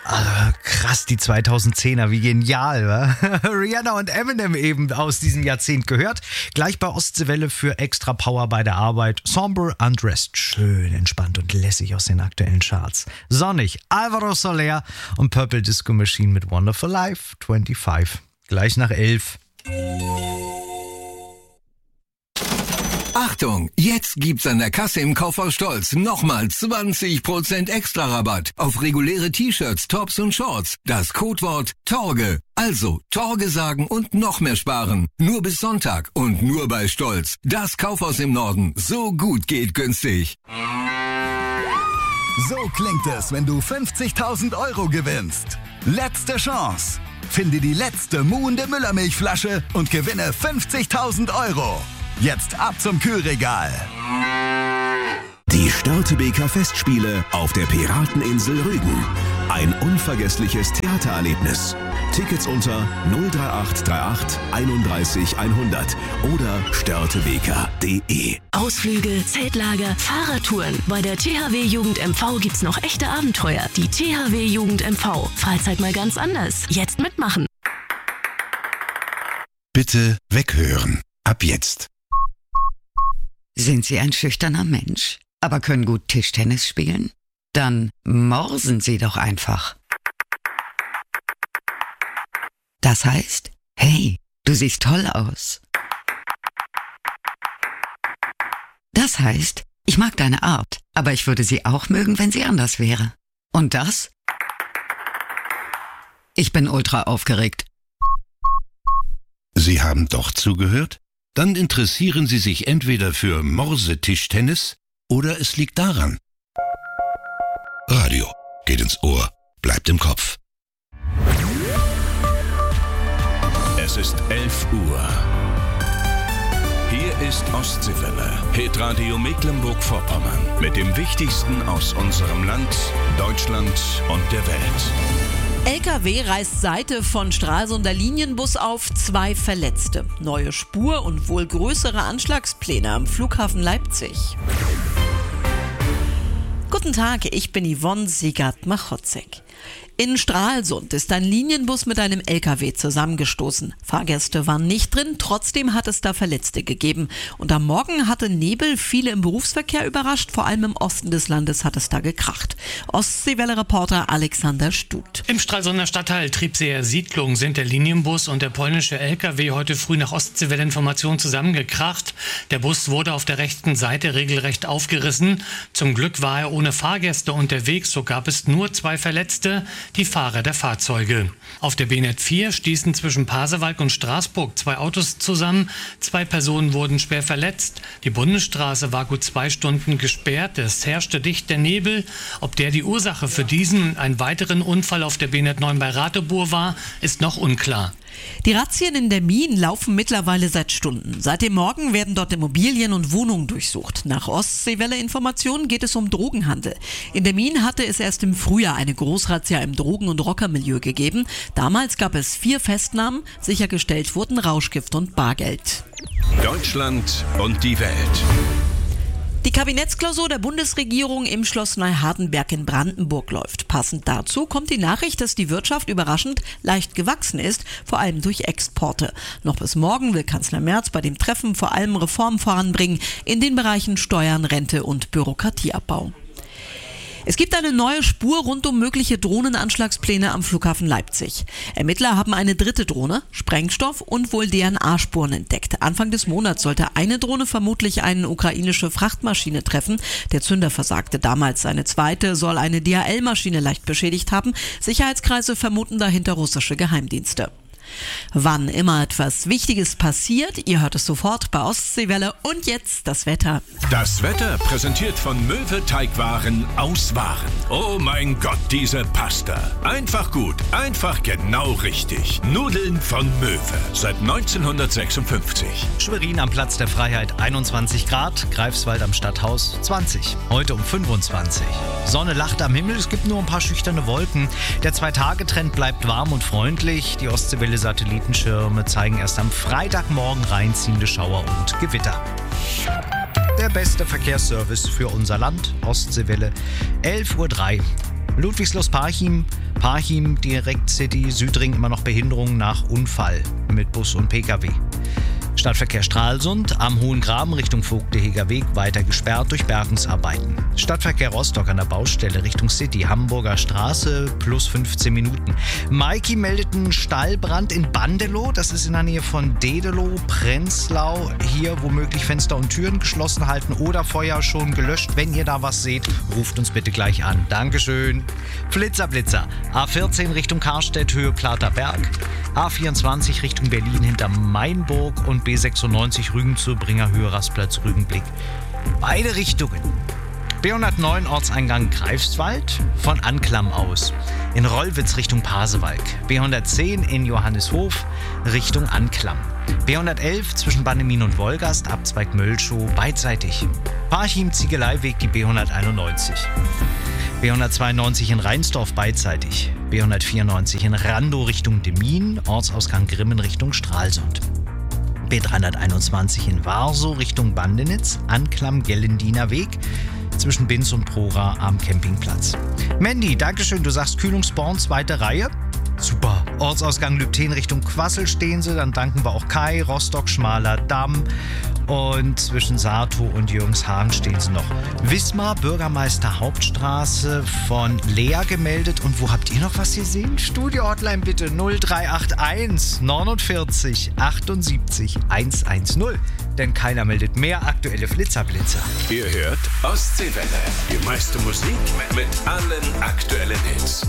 Krass, die 2010er, wie genial, wa? Rihanna und Eminem eben aus diesem Jahrzehnt gehört. Gleich bei Ostseewelle für extra Power bei der Arbeit. Somber Undressed, schön entspannt und lässig aus den aktuellen Charts. Sonnig, Alvaro Soler und Purple Disco Machine mit Wonderful Life 25. Gleich nach 11. Achtung, jetzt gibt's an der Kasse im Kaufhaus Stolz nochmal 20% extra Rabatt auf reguläre T-Shirts, Tops und Shorts. Das Codewort Torge. Also Torge sagen und noch mehr sparen. Nur bis Sonntag und nur bei Stolz. Das Kaufhaus im Norden. So gut geht günstig. So klingt es, wenn du 50.000 € gewinnst. Letzte Chance. Finde die letzte muhende Müllermilchflasche und gewinne 50.000 €. Jetzt ab zum Kühlregal. Die Störtebeker Festspiele auf der Pirateninsel Rügen. Ein unvergessliches Theatererlebnis. Tickets unter 03838 31 100 oder störtebeker.de. Ausflüge, Zeltlager, Fahrradtouren. Bei der THW Jugend MV gibt's noch echte Abenteuer. Die THW Jugend MV. Freizeit mal ganz anders. Jetzt mitmachen. Bitte weghören. Ab jetzt. Sind Sie ein schüchterner Mensch, aber können gut Tischtennis spielen? Dann morsen Sie doch einfach. Das heißt, hey, du siehst toll aus. Das heißt, ich mag deine Art, aber ich würde sie auch mögen, wenn sie anders wäre. Und das? Ich bin ultra aufgeregt. Sie haben doch zugehört? Dann interessieren Sie sich entweder für Morsetischtennis oder es liegt daran. Radio geht ins Ohr, bleibt im Kopf. Es ist 11 Uhr. Hier ist Ostseewelle, Hitradio Mecklenburg-Vorpommern. Mit dem Wichtigsten aus unserem Land, Deutschland und der Welt. LKW reißt Seite von Stralsunder Linienbus auf, 2 Verletzte. Neue Spur und wohl größere Anschlagspläne am Flughafen Leipzig. Guten Tag, ich bin Yvonne Siegert-Machotzek. In Stralsund ist ein Linienbus mit einem LKW zusammengestoßen. Fahrgäste waren nicht drin, trotzdem hat es da Verletzte gegeben. Und am Morgen hatte Nebel viele im Berufsverkehr überrascht, vor allem im Osten des Landes hat es da gekracht. Ostseewelle-Reporter Alexander Stut. Im Stralsunder Stadtteil Triebseer Siedlung sind der Linienbus und der polnische LKW heute früh nach Ostseewelle-Information zusammengekracht. Der Bus wurde auf der rechten Seite regelrecht aufgerissen. Zum Glück war er ohne Fahrgäste unterwegs, so gab es nur 2 Verletzte, die Fahrer der Fahrzeuge. Auf der B-Net 4 stießen zwischen Pasewalk und Straßburg 2 Autos zusammen. 2 Personen wurden schwer verletzt. Die Bundesstraße war gut 2 Stunden gesperrt. Es herrschte dichter Nebel. Ob der die Ursache für diesen und einen weiteren Unfall auf der B-Net 9 bei Ratebohr war, ist noch unklar. Die Razzien in der Mien laufen mittlerweile seit Stunden. Seit dem Morgen werden dort Immobilien und Wohnungen durchsucht. Nach Ostseewelle-Informationen geht es um Drogenhandel. In der Mien hatte es erst im Frühjahr eine Großrazzia im Drogen- und Rockermilieu gegeben. Damals gab es 4 Festnahmen. Sichergestellt wurden Rauschgift und Bargeld. Deutschland und die Welt. Die Kabinettsklausur der Bundesregierung im Schloss Neuhardenberg in Brandenburg läuft. Passend dazu kommt die Nachricht, dass die Wirtschaft überraschend leicht gewachsen ist, vor allem durch Exporte. Noch bis morgen will Kanzler Merz bei dem Treffen vor allem Reformen voranbringen in den Bereichen Steuern, Rente und Bürokratieabbau. Es gibt eine neue Spur rund um mögliche Drohnenanschlagspläne am Flughafen Leipzig. Ermittler haben eine 3. Drohne, Sprengstoff und wohl DNA-Spuren entdeckt. Anfang des Monats sollte eine Drohne vermutlich eine ukrainische Frachtmaschine treffen. Der Zünder versagte damals. Eine zweite soll eine DHL-Maschine leicht beschädigt haben. Sicherheitskreise vermuten dahinter russische Geheimdienste. Wann immer etwas Wichtiges passiert, ihr hört es sofort bei Ostseewelle. Und jetzt das Wetter. Das Wetter präsentiert von Möwe Teigwaren aus Waren. Oh mein Gott, diese Pasta. Einfach gut, einfach genau richtig. Nudeln von Möwe. Seit 1956. Schwerin am Platz der Freiheit 21 Grad, Greifswald am Stadthaus 20. Heute um 25. Sonne lacht am Himmel, es gibt nur ein paar schüchterne Wolken. Der 2-Tage-Trend bleibt warm und freundlich. Die Ostseewelle-Satellitenschirme zeigen erst am Freitagmorgen reinziehende Schauer und Gewitter. Der beste Verkehrsservice für unser Land, Ostseewelle, 11:03 Uhr. Ludwigslust-Parchim, Parchim direkt City, Südring immer noch Behinderung nach Unfall mit Bus und Pkw. Stadtverkehr Stralsund am Hohen Graben Richtung Vogteheger Weg weiter gesperrt durch Bergungsarbeiten. Stadtverkehr Rostock an der Baustelle Richtung City, Hamburger Straße plus 15 Minuten. Maiki meldet einen Stallbrand in Bandelow, das ist in der Nähe von Dedelow, Prenzlau. Hier womöglich Fenster und Türen geschlossen halten oder Feuer schon gelöscht. Wenn ihr da was seht, ruft uns bitte gleich an. Dankeschön. Flitzer. A14 Richtung Karstedt, Höhe Plater Berg. A24 Richtung Berlin hinter Mainburg und B96 Rügen zur Bringer Höhe Rastplatz Rügenblick. Beide Richtungen. B109 Ortseingang Greifswald von Anklam aus. In Rollwitz Richtung Pasewalk. B110 in Johannishof Richtung Anklam. B111 zwischen Bannemin und Wolgast, Abzweig Mölschow, beidseitig. Parchim Ziegeleiweg die B191. B192 in Rheinsdorf beidseitig. B194 in Randow Richtung Demmin, Ortsausgang Grimmen Richtung Stralsund. B321 in Warsow Richtung Bandenitz, Anklam Gellendiner Weg, zwischen Binz und Prora am Campingplatz. Mandy, Dankeschön, du sagst Kühlungsborn, zweite Reihe. Super. Ortsausgang Lübten Richtung Quassel stehen sie. Dann danken wir auch Kai, Rostock, Schmaler Damm. Und zwischen Sato und Jürgenshagen stehen sie noch. Wismar, Bürgermeister Hauptstraße von Lea gemeldet. Und wo habt ihr noch was gesehen? Studio-Hotline bitte 0381 49 78 110. Denn keiner meldet mehr aktuelle Flitzerblitzer. Ihr hört Ostseewelle. Die meiste Musik mit allen aktuellen Hits.